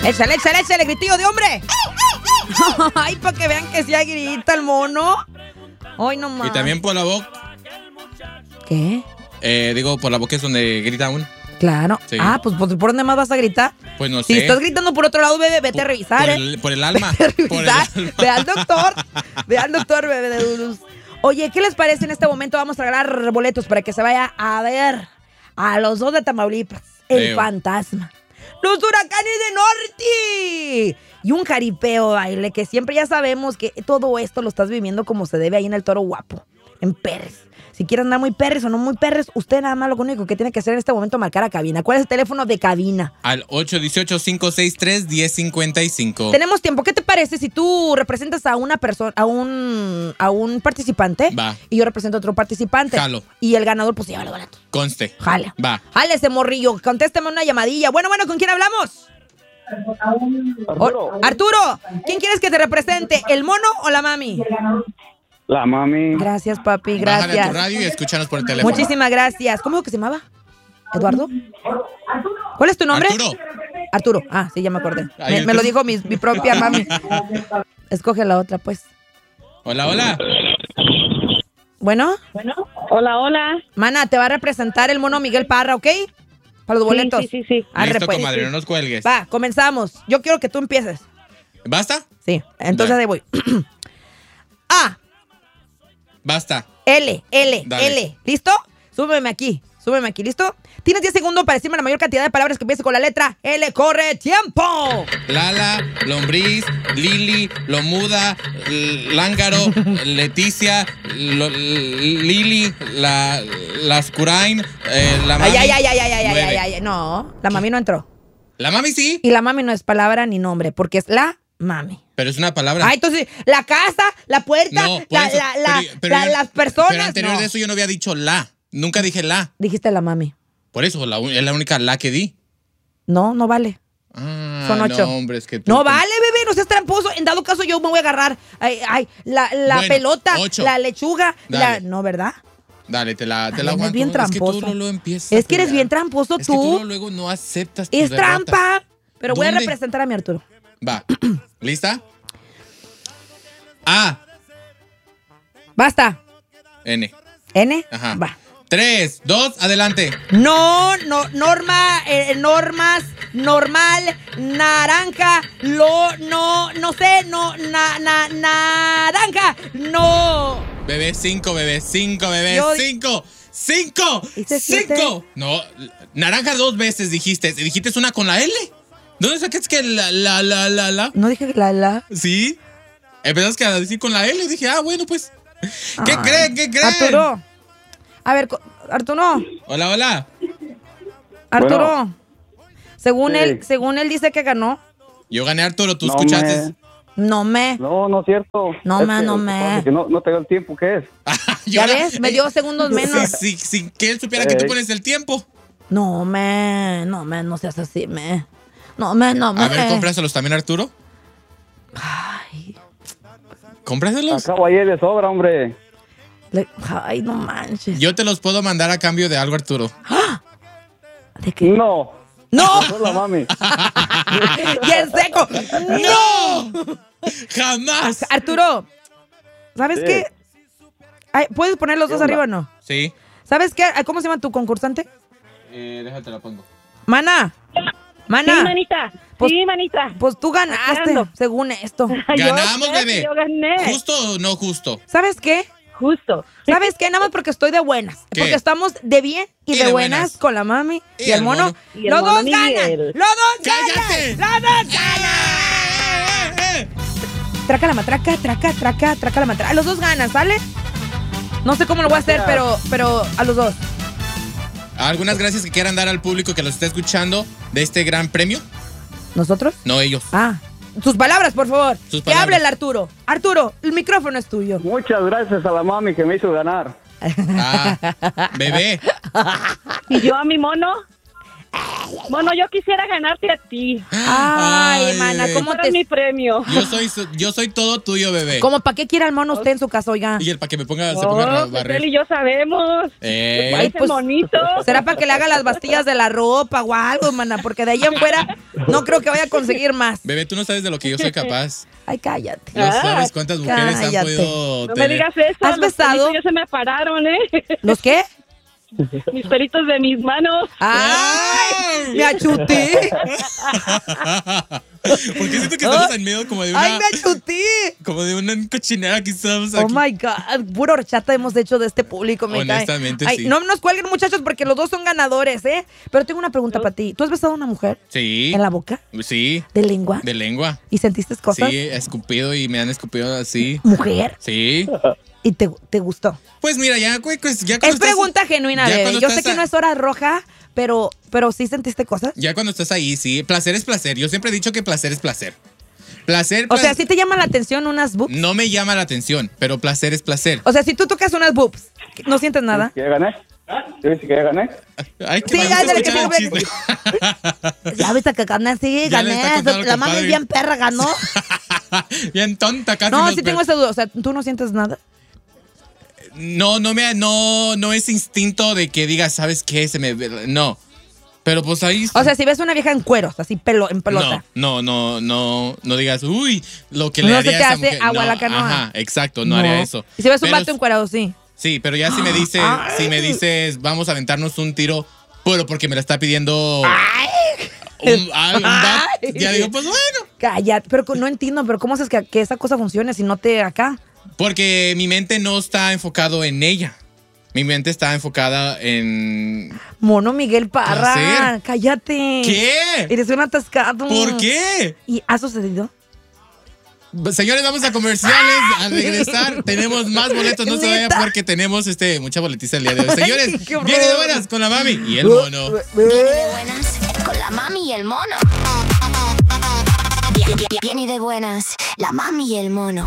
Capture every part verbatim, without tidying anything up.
Échale, échale, échale, gritillo de hombre. Ay, para que vean que sí grita el mono. Ay, no más. Y también por la boca. ¿Qué? Eh, digo, por la boca es donde grita uno. Claro. Sí. Ah, pues ¿por dónde más vas a gritar? Pues no sé. Si estás gritando por otro lado, bebé, vete por, a revisar, por ¿eh? El, por el alma. Vete a revisar. Por el alma. Ve al doctor. Ve al doctor, bebé de Dulus. Oye, ¿qué les parece en este momento? Vamos a regalar boletos para que se vaya a ver a los dos de Tamaulipas. El Eo. fantasma. Los huracanes de norte. Y un jaripeo baile que siempre ya sabemos que todo esto lo estás viviendo como se debe ahí en el Toro Guapo, en Pérez. Si quieres andar muy perres o no muy perres, usted nada más lo único que tiene que hacer en este momento es marcar a cabina. ¿Cuál es el teléfono de cabina? Al ocho uno ocho, cinco seis tres, uno cero cinco cinco. Tenemos tiempo. ¿Qué te parece si tú representas a una persona, a un a un participante? Va. Y yo represento a otro participante. Jalo. Y el ganador, pues, lleva los boletos. Conste. Jala. Va. Jale ese morrillo. Contéstame una llamadilla. Bueno, bueno, ¿con quién hablamos? Arturo. O- Arturo, ¿quién quieres que te represente? ¿El mono o la mami? La mami. Gracias, papi, Bájale tu gracias. radio y escúchanos por el teléfono. Muchísimas gracias. ¿Cómo es que se llamaba? ¿Eduardo? ¿Cuál es tu nombre? Arturo. Arturo. Ah, sí, ya me acordé. Ay, Me, me lo Arturo. dijo mi, mi propia mami. Escoge la otra, pues. Hola, hola. Bueno, Hola, hola. mana, te va a representar el mono Miguel Parra, ¿ok? Para los boletos. Sí, sí, sí. Arre, Listo, pues. comadre, no nos cuelgues. Va, comenzamos. Yo quiero que tú empieces. ¿Basta? Sí, entonces Dale. ahí voy. A, Basta. L, L, Dale. L. ¿Listo? Súbeme aquí. Súbeme aquí, ¿listo? Tienes diez segundos para decirme la mayor cantidad de palabras que empiece con la letra L. ¡Corre! ¡Tiempo! Lala, lombriz, Lili, Lomuda, L- Lángaro, Leticia, lo- Lili, la, Lascurain, eh, la mami. Ay, ay, ay, ay, ay, ay, Nueve. ay, ay, ay. No, la mami no entró. La mami sí, Y la mami no es palabra ni nombre, porque es la mami. pero es una palabra. Ah, entonces, la casa, la puerta, no, por la, eso, la, la, pero- pero la- yo- las personas. Pero anterior no. de eso yo no había dicho la. Nunca dije la. Dijiste la mami. Por eso, la, un- es la única la que di. No, no vale. Ah, Son ocho. No, hombre, es que tú- No vale, bebé, no seas tramposo. En dado caso, yo me voy a agarrar ay, ay, la, la Bueno, pelota, ocho. la lechuga, la. Dale. No, ¿verdad? Dale, te la, te Ay, la eres aguanto. bien Es que tramposo. tú no lo empiezas. Es a que eres pelear. bien tramposo Es que tú. tú luego no aceptas tus Es derrotas. trampa. Pero voy a ¿Dónde? representar a mi Arturo. Va. ¿Lista? A. Basta. N. N. Ajá. Va. Tres, dos, adelante. No, no, norma, eh, normas, normal, naranja, lo, no, no sé, no, na, na, naranja, no. Bebé, cinco, bebé, cinco, bebé, Yo- cinco, cinco, Hice siete. cinco. No, naranja dos veces dijiste. ¿Dijiste una con la L? ¿Dónde sacaste que la, la, la, la, la? No dije que la, la. ¿Sí? Empezaste a decir con la L y dije, ah, bueno, pues. ¿Qué Ay. creen? ¿Qué creen? Arturo. A ver, co- Arturo. Hola, hola. Arturo. Bueno. Según Sí. él, según él dice que ganó. Yo gané, Arturo, tú No escuchaste. No me. No, no es cierto. No, Es ma, que no, lo que ma. pasa es que no, no te dio el tiempo que es. ¿Ya ves? Me dio segundos menos. Sí, sí, sin que él supiera que tú Ey. pones el tiempo. No me, no me, no seas así, me. No me, no me. A ver, cómpraselos también, Arturo. Ay, Cómpraselos. Acabo ayer de sobra, hombre. le- ay, no manches. Yo te los puedo mandar a cambio de algo, Arturo. ¿De qué? No. ¡No! Soy la mami. ¡Y en seco! ¡No! ¡Jamás! Arturo, ¿sabes Sí. qué? Ay, ¿puedes poner los ¿Qué dos onda? arriba o no? Sí. ¿Sabes qué? ¿Cómo se llama tu concursante? Eh, déjate la pongo. Mana. Mana. Sí, manita. Pues- sí, manita. Pues tú ganaste, Aclarando. según esto. Yo Ganamos, sé bebé. que Yo gané. ¿Justo o no justo? ¿Sabes qué? Justo. ¿Sabes qué? Nada más porque estoy de buenas. ¿Qué? Porque estamos de bien y, Y de, de buenas, buenas. con la mami y, Y el el mono. mono. Y el ¡Los mono dos ganan! Miguel. ¡Los dos ¡Cállate! ganan! ¡Los dos ganan! ¡Eh, eh! Traca la matraca, traca, traca, traca la matraca. Los dos ganan, ¿sale? No sé cómo lo voy a hacer, pero, pero a los dos. ¿Algunas gracias que quieran dar al público que los está escuchando de este gran premio? ¿Nosotros? No, ellos. Ah, sus palabras, por favor. Sus Que palabras. hable el Arturo. Arturo, el micrófono es tuyo. Muchas gracias a la mami que me hizo ganar. Ah, bebé. ¿Y yo a mi mono? Bueno, yo quisiera ganarte a ti. Ay, Ay, mana, ¿cómo Para te... mi premio. Yo soy, su- yo soy todo tuyo, bebé. ¿Cómo para qué quiere el mono usted en su casa, oiga? Y el para que me ponga, se ponga a Oh, pues él barrer. y yo sabemos. Eh. Ay, Parece pues, bonito. será para que le haga las bastillas de la ropa o algo, mana, porque de ahí en fuera no creo que vaya a conseguir más. Bebé, tú no sabes de lo que yo soy capaz. Ay, cállate. No sabes cuántas mujeres cállate. han podido No me tener. digas eso. ¿Has los besado? pelitos ya se me pararon, ¿eh? ¿Los qué? Mis pelitos de mis manos. ¡Ay! ¡Me achuté! Porque siento que estamos en medio como de una, ¡Ay, me achuté! como de una cochinera que estamos Oh aquí. my God, puro horchata hemos hecho de este público, me cae. Honestamente, Ay, sí. no nos cuelguen, muchachos, porque los dos son ganadores, ¿eh? Pero tengo una pregunta para ti. ¿Tú has besado a una mujer Sí. en la boca? Sí. ¿De lengua? De lengua. ¿Y sentiste cosas? Sí, he escupido y me han escupido así. ¿Mujer? Sí. ¿Y te, te gustó? Pues mira, ya, güey, pues ya cuando Es estás- pregunta genuina, ya bebé. cuando Yo sé estás que no a- es hora roja, pero, pero ¿sí sentiste cosas? Ya cuando estás ahí, sí. Placer es placer. Yo siempre he dicho que placer es placer. Placer, O sea, placer- ¿sí te llama la atención unas boobs? No me llama la atención, pero placer es placer. O sea, si tú tocas unas boobs, ¿no sientes nada? ¿Que ya gané? ¿Yo dije que ya gané? Ay, que Sí, me ya, gusta dale, que escuchar sí, el chisme. Ya viste que gané, sí, Ya le está gané. contando al La mami compadre. es bien perra, ganó. Bien tonta, casi. No, nos- sí tengo esa duda. O sea, ¿tú no sientes nada? No, no me, no, no es instinto de que digas, ¿sabes qué? Se me, no. Pero pues ahí. O sea, si ves una vieja en cueros, así pelo, en pelota. No, no, no, no, no digas, uy, lo que le No haría se a te esa hace mujer. agua No, la canoa. Ajá, exacto, no, haría eso. Y si ves un Pero- vato encuerado, sí. Sí, pero ya si me dices, Ay. si me dices, vamos a aventarnos un tiro, pero porque me la está pidiendo Ay. un, ah, un vato, Ay. ya digo, pues bueno. Cállate, pero no entiendo, pero ¿cómo haces que, que esa cosa funcione si no te acá? Porque mi mente no está enfocado en ella. Mi mente está enfocada en... Mono Miguel Parra, Placer. cállate. ¿Qué? Eres un atascado. ¿Por qué? ¿Y ha sucedido? Señores, vamos a comerciales. Al regresar tenemos más boletos. No se vaya ¿Neta? porque tenemos este mucha boletiza el día de hoy. Señores, Ay, qué horror. viene de buenas con la mami y el mono. Viene de buenas con la mami y el mono. Viene de buenas la mami y el mono.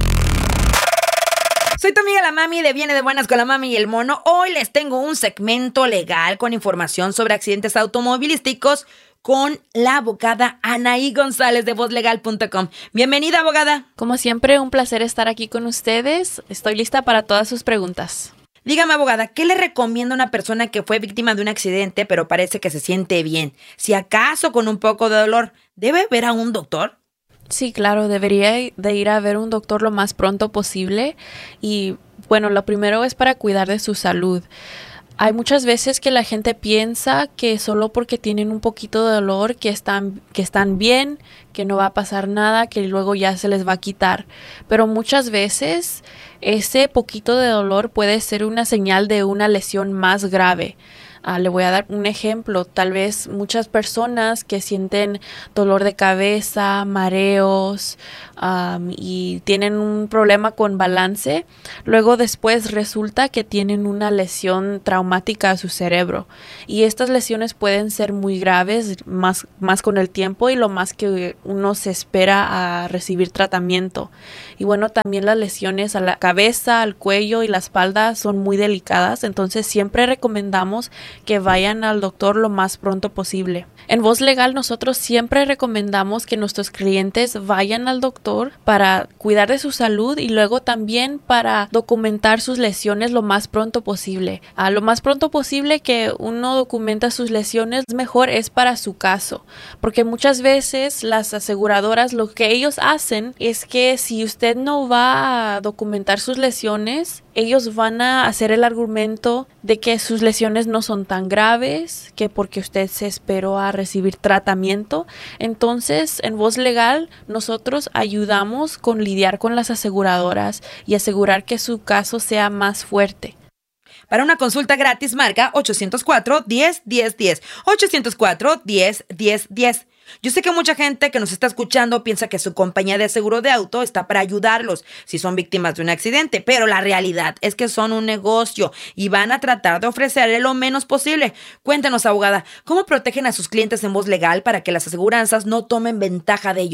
Soy tu amiga la mami de Viene de Buenas con la Mami y el Mono. Hoy les tengo un segmento legal con información sobre accidentes automovilísticos con la abogada Anaí González de voz legal punto com. Bienvenida, abogada. Como siempre, un placer estar aquí con ustedes. Estoy lista para todas sus preguntas. Dígame, abogada, ¿qué le recomienda a una persona que fue víctima de un accidente pero parece que se siente bien? Si acaso con un poco de dolor, ¿debe ver a un doctor? Sí, claro, debería de ir a ver un doctor lo más pronto posible y bueno, lo primero es para cuidar de su salud. Hay muchas veces que la gente piensa que solo porque tienen un poquito de dolor que están, que están bien, que no va a pasar nada, que luego ya se les va a quitar. Pero muchas veces ese poquito de dolor puede ser una señal de una lesión más grave. Uh, le voy a dar un ejemplo. Tal vez muchas personas que sienten dolor de cabeza, mareos um, y tienen un problema con balance, luego después resulta que tienen una lesión traumática a su cerebro. Y estas lesiones pueden ser muy graves, más, más con el tiempo y lo más que uno se espera a recibir tratamiento. Y bueno, también las lesiones a la cabeza, al cuello y la espalda son muy delicadas, entonces siempre recomendamos que vayan al doctor lo más pronto posible. En Voz Legal nosotros siempre recomendamos que nuestros clientes vayan al doctor para cuidar de su salud y luego también para documentar sus lesiones lo más pronto posible. A lo más pronto posible que uno documenta sus lesiones mejor es para su caso, porque muchas veces las aseguradoras lo que ellos hacen es que si usted no va a documentar sus lesiones, ellos van a hacer el argumento de que sus lesiones no son tan graves, que porque usted se esperó a recibir tratamiento. Entonces, en Voz Legal, nosotros ayudamos con lidiar con las aseguradoras y asegurar que su caso sea más fuerte. Para una consulta gratis, marca ocho cero cuatro, diez, diez, diez. ocho cero cuatro, diez, diez, diez. Yo sé que mucha gente que nos está escuchando piensa que su compañía de seguro de auto está para ayudarlos si son víctimas de un accidente, pero la realidad es que son un negocio y van a tratar de ofrecerle lo menos posible. Cuéntanos, abogada, ¿cómo protegen a sus clientes en Voz Legal para que las aseguranzas no tomen ventaja de ellos?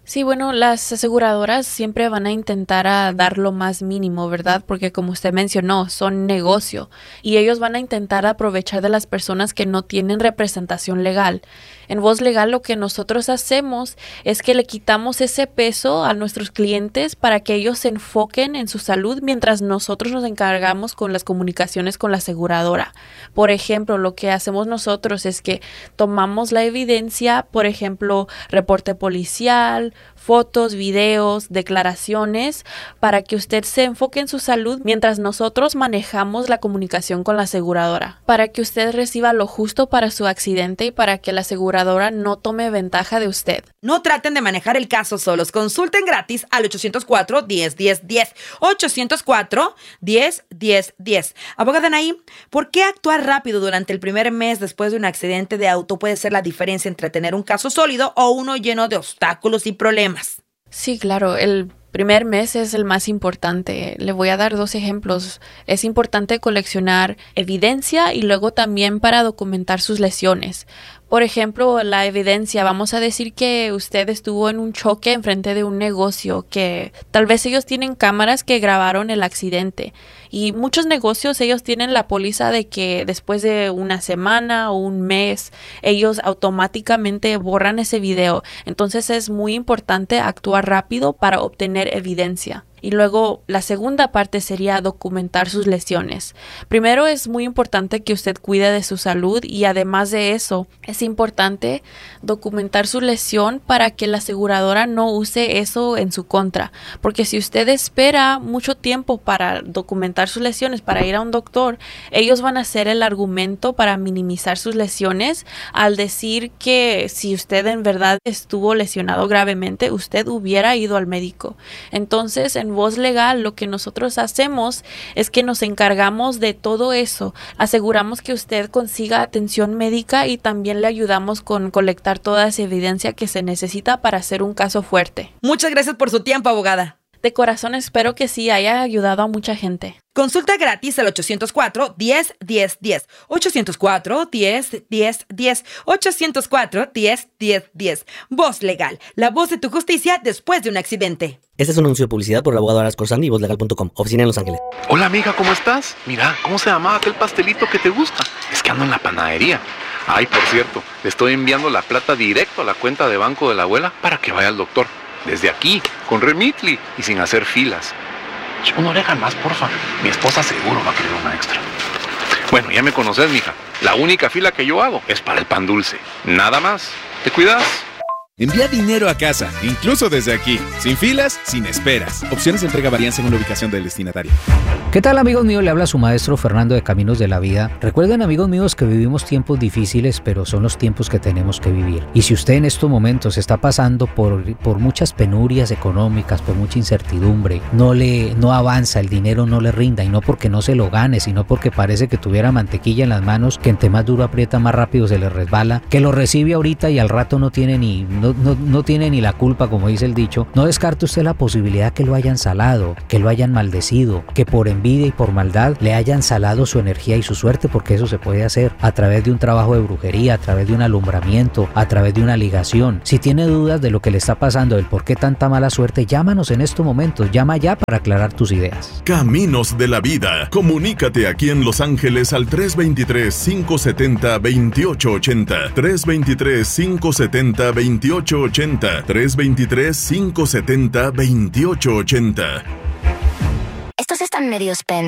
Sí, bueno, las aseguradoras siempre van a intentar a dar lo más mínimo, ¿verdad? Porque como usted mencionó, son negocio y ellos van a intentar aprovechar de las personas que no tienen representación legal. En Voz Legal lo que nosotros hacemos es que le quitamos ese peso a nuestros clientes para que ellos se enfoquen en su salud mientras nosotros nos encargamos con las comunicaciones con la aseguradora. Por ejemplo, lo que hacemos nosotros es que tomamos la evidencia, por ejemplo, reporte policial, fotos, videos, declaraciones, para que usted se enfoque en su salud mientras nosotros manejamos la comunicación con la aseguradora, para que usted reciba lo justo para su accidente y para que la aseguradora no tome ventaja de usted. No traten de manejar el caso solos. Consulten gratis al ochocientos cuatro, diez, diez, diez. ochocientos cuatro, diez, diez, diez. Abogada Anaí, ¿por qué actuar rápido durante el primer mes después de un accidente de auto puede ser la diferencia entre tener un caso sólido o uno lleno de obstáculos y problemas? Sí, claro, el primer mes es el más importante. Le voy a dar dos ejemplos. Es importante coleccionar evidencia y luego también para documentar sus lesiones. Por ejemplo, la evidencia, vamos a decir que usted estuvo en un choque enfrente de un negocio, que tal vez ellos tienen cámaras que grabaron el accidente. Y muchos negocios, ellos tienen la póliza de que después de una semana o un mes, ellos automáticamente borran ese video. Entonces es muy importante actuar rápido para obtener evidencia. Y luego la segunda parte sería documentar sus lesiones. Primero es muy importante que usted cuide de su salud y además de eso es importante documentar su lesión para que la aseguradora no use eso en su contra. Porque si usted espera mucho tiempo para documentar sus lesiones, para ir a un doctor, ellos van a hacer el argumento para minimizar sus lesiones al decir que si usted en verdad estuvo lesionado gravemente, usted hubiera ido al médico. Entonces, en Voz Legal, lo que nosotros hacemos es que nos encargamos de todo eso. Aseguramos que usted consiga atención médica y también le ayudamos con colectar toda esa evidencia que se necesita para hacer un caso fuerte. Muchas gracias por su tiempo, abogada. De corazón espero que sí haya ayudado a mucha gente. Consulta gratis al ochocientos cuatro, diez, diez, diez. ochocientos cuatro, diez, diez, diez. ochocientos cuatro, diez, diez, diez. Voz Legal, la voz de tu justicia después de un accidente. Este es un anuncio de publicidad por el abogado Aras Corzani y voz legal punto com, oficina en Los Ángeles. Hola amiga, ¿cómo estás? Mira, ¿cómo se llamaba aquel pastelito que te gusta? Es que ando en la panadería. Ay, por cierto, le estoy enviando la plata directo a la cuenta de banco de la abuela para que vaya al doctor. Desde aquí, con Remitly y sin hacer filas. Una oreja más, porfa. Mi esposa seguro va a querer una extra. Bueno, ya me conoces, mija. La única fila que yo hago es para el pan dulce. Nada más. ¿Te cuidas? Envía dinero a casa, incluso desde aquí. Sin filas, sin esperas. Opciones de entrega varían según la ubicación del destinatario. ¿Qué tal, amigos míos? Le habla su maestro Fernando de Caminos de la Vida. Recuerden, amigos míos, que vivimos tiempos difíciles, pero son los tiempos que tenemos que vivir. Y si usted en estos momentos está pasando por, por muchas penurias económicas, por mucha incertidumbre, no le no avanza, el dinero no le rinda, y no porque no se lo gane, sino porque parece que tuviera mantequilla en las manos, que entre más duro aprieta, más rápido se le resbala, que lo recibe ahorita y al rato no tiene ni... No, no, no tiene ni la culpa, como dice el dicho. No descarte usted la posibilidad que lo hayan salado, que lo hayan maldecido, que por envidia y por maldad le hayan salado su energía y su suerte, porque eso se puede hacer a través de un trabajo de brujería, a través de un alumbramiento, a través de una ligación. Si tiene dudas de lo que le está pasando, del por qué tanta mala suerte, llámanos en estos momentos. Llama ya para aclarar tus ideas. Caminos de la Vida. Comunícate aquí en Los Ángeles al tres dos tres, cinco siete cero, dos ocho ocho cero. tres dos tres, cinco siete cero, dos ocho ocho cero. tres dos tres, cinco siete cero, dos ocho ocho cero. Estos están medios pen.